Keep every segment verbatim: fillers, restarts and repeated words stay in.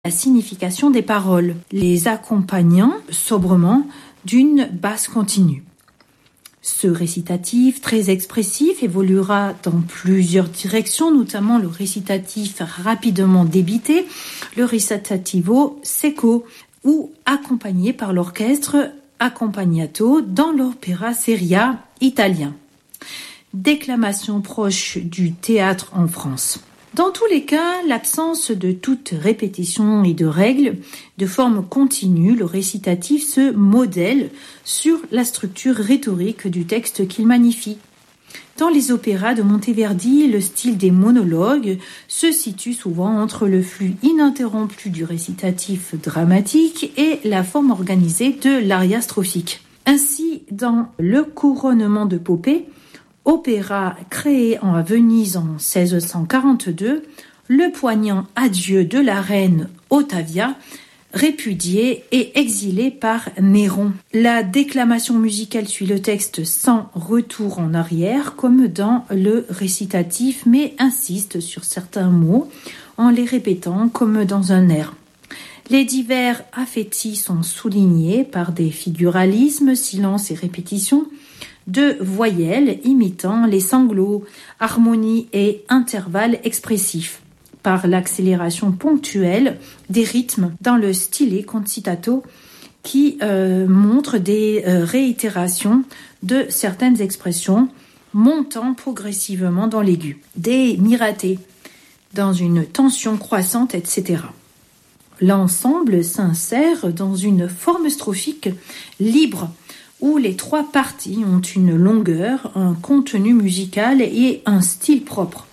la signification des paroles, les accompagnant sobrement d'une basse continue. Ce récitatif très expressif évoluera dans plusieurs directions, notamment le récitatif rapidement débité, le recitativo secco, ou accompagné par l'orchestre accompagnato dans l'opéra seria italien. Déclamation proche du théâtre en France. Dans tous les cas, l'absence de toute répétition et de règles, de forme continue, le récitatif se modèle sur la structure rhétorique du texte qu'il magnifie. Dans les opéras de Monteverdi, le style des monologues se situe souvent entre le flux ininterrompu du récitatif dramatique et la forme organisée de l'aria strophique. Ainsi, dans Le couronnement de Poppée, opéra créé à Venise en seize cent quarante-deux, le poignant adieu de la reine Ottavia, répudiée et exilée par Néron. La déclamation musicale suit le texte sans retour en arrière, comme dans le récitatif, mais insiste sur certains mots en les répétant comme dans un air. Les divers affetti sont soulignés par des figuralismes, silences et répétitions, de voyelles imitant les sanglots, harmonies et intervalles expressifs, par l'accélération ponctuelle des rythmes dans le stile concitato qui euh, montre des euh, réitérations de certaines expressions montant progressivement dans l'aigu, des miratés dans une tension croissante, et cetera. L'ensemble s'insère dans une forme strophique libre où les trois parties ont une longueur, un contenu musical et un style propre.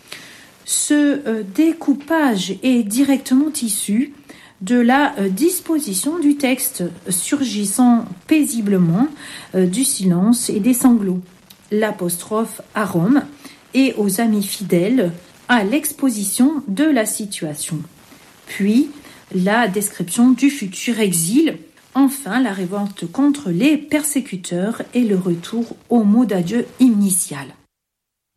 Ce découpage est directement issu de la disposition du texte, surgissant paisiblement du silence et des sanglots. L'apostrophe à Rome et aux amis fidèles à l'exposition de la situation. Puis, la description du futur exil. Enfin, la révolte contre les persécuteurs et le retour au mot d'adieu initial.